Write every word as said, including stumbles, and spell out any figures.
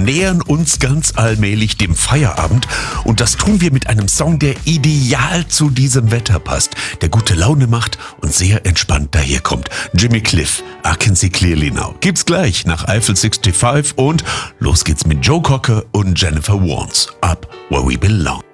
nähern uns ganz allmählich dem Feierabend und das tun wir mit einem Song, der ideal zu diesem Wetter passt, der gute Laune macht und sehr entspannt daherkommt. Jimmy Cliff, I Can See Clearly Now. Gibt's gleich nach Eiffel fünfundsechzig und los geht's mit Joe Cocker und Jennifer Warnes. Up Where We Belong.